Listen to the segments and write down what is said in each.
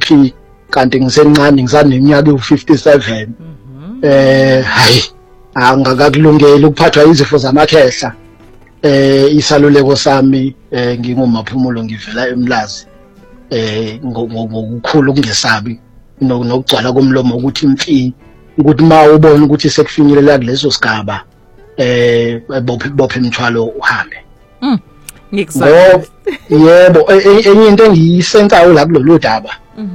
BP kanti ngisencane ngisaneminyaka u57 hayi angakakulungela ukuphathwa izifo zamakhehla isaluleko sami ngingumaphumulo ngivela eMlazi ngokukhulu kungesabi nokugcwala komlomo ukuthi imfi ukuthi ma ubona ukuthi sekufinyelela kuleso sigaba bophe imthwalo uhambe ngikuzwa yebo enye into engiyisensayo la kulolu daba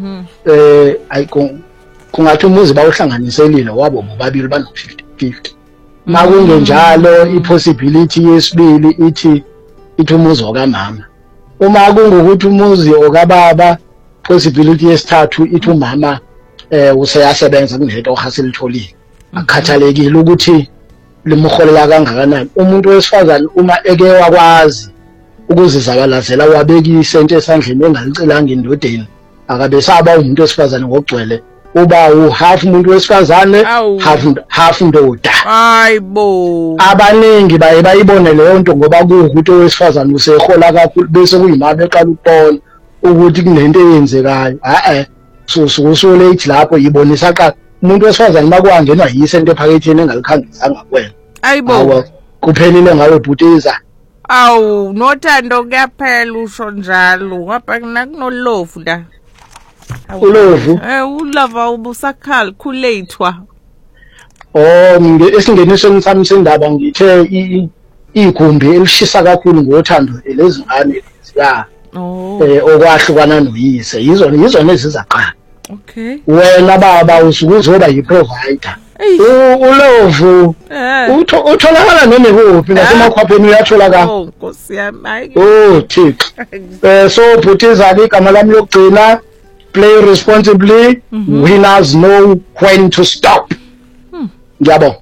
kungathi umuzi bawuhlanganiselile wabo bobabili bano 50-50 makungenjalo ipossibility yesibili ithi umuzi okamama uma kungukuthi umuzi okababa possibility yesithathu ithi umama useyasebenza kunento ohaselitholile akhathalekile ukuthi limholela kangakanani umuntu wesifazane uma eke wakwazi ukuzizabalazela wabeka isento esandleni engalicelanga indodeni akabe saba umuntu wesifazane ngokugcwele uba half umuntu wesifazane half indoda hayibo abaningi bayibone leyo nto ngoba kuwukuthi owesifazane usehola kakhulu bese kuyimama eqala ukubona ukuthi kunento eyenzekayo so late lapho yibonisa xa umuntu wesifazane makwangenwa yisento ephaketheni engalikhangisanga kuwena hayibo kuphelile ngawe bhutiza awu nothando kuyaphela usho njalo ngapha kunolovu la ulovu ulava ubusacalculatewa esingenisweni sami sendaba ngithe igumbi elishisa kakhulu ngothando lezingane ya okwahlukana noyise yizona ezizaqala okay wena baba usuke uzoba yiprovider ulovu utholakala noma kuphi nasemakhwapheni uyatholakala Nkosi yami Thixo so bhutiza igama lami lokugcina play responsibly winners know when to stop ngiyabonga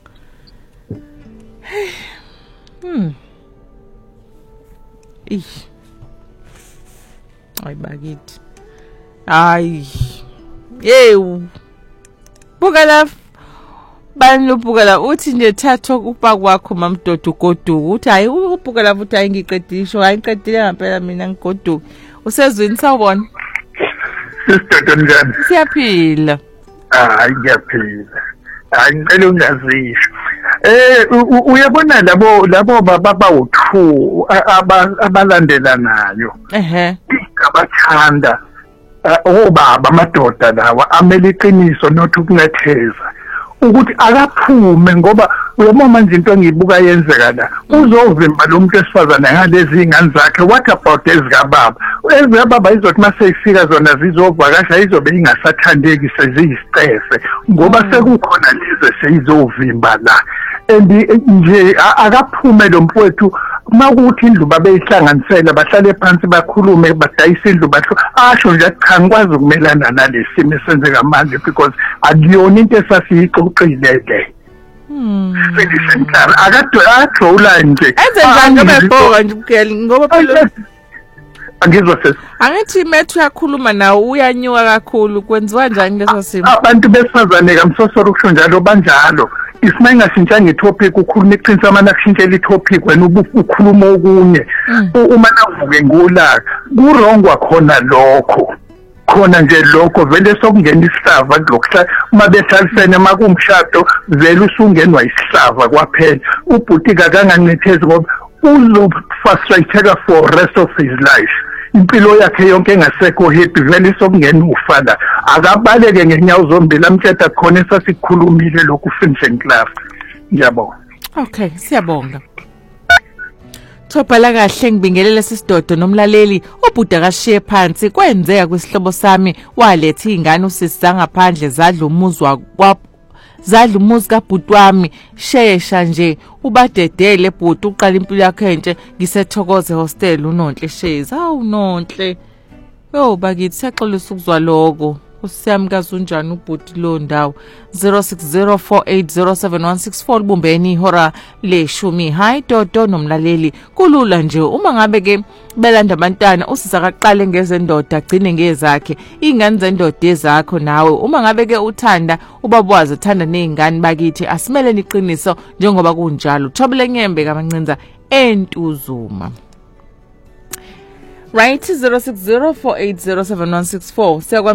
ay bakithi ay yewu bukala bani lobukala uthi nje thatha ukupa kwakho mamdodo goduka uthi hayi ubukala futhi ayingiqedisho ayiqedile ngempela mina ngigoduka usezwini sawubona sister njani siyaphila hayi ngiyaphila hayi ngicela ungazisho uyabona labo baba bawu2 abalandelanayo abathanda obaba amadoda lawa amele iqiniso nothi ukunetheza ukuthi akaphume ngoba uyabona manje into engiyibuka yenzeka la uzovimba lo muntu esifazana ngalezi ingane zakhe what about ezikababa ezikababa izothi maseyifika zona zizovakasha izobe ingasathandeki seziyisitefe ngoba sekukhona leze seyizovimba la and nje akaphume lo mfowethu makuthi indlu babeyihlanganisela bahlale phansi bakhulume badayisa indlu basho asho nje cha ngikwazi ukumelana nalesimo esenzeka manje because akuyona into esasiyixoxile le sengisenhlala akadrola nje enzenjani bebhoka nje ukugela ngoba phela angizwa sesi angithi methu yakhuluma nawe uyanyuka kakhulu kwenziwa njani leso simo abantu besifazane kamsosoro kusho njalo banjalo isimanga sintshanga itopic ukhuluma iqinisa mana kushintshela itopic wena ukhuluma okunye uma navuke ngolaka kurongwa khona lokho khona nje lokho vele sokungena isihlava kulokho uma behlalisene makumshado vele usungenwa isihlava kwaphela ubhutika kangancithezi ngoba uzofrustrate for rest of his life impilo yakhe yonke engasekho happy vele sokungena ufa la akabaleke ngenyawo zombili amtshela khona esasikhulumile lokhu finishing class ngiyabonga okay siyabonga Thobhala kahle ngibingelele sisidodo nomlaleli obhuda kashiye phansi kwenzeka kwisihlobo sami waletha izingane usisi ngaphandle zadla umuzi kabhuti wami shesha nje ubadedele bhuti uqala impilo yakhe enhle ngisethokoze hostel uNonhle Shezi hawu Nonhle bakithi siyaxolisa ukuzwa lokho usiyami kazunjani ubhuti lo ndawo 0604807164 libumbeni ihora leshumi hi Dodo nomlaleli kulula nje uma ngabe ke belanda abantwana usizakaqale ngezendoda agcine ngezakhe ingane zendoda ezakho nawe uma ngabe ke uthanda ubabwazi uthanda nezingane bakithi asimele niqiniso njengoba kunjalo Thobile Nyembe kaMancinza eNtuzuma right 0604807164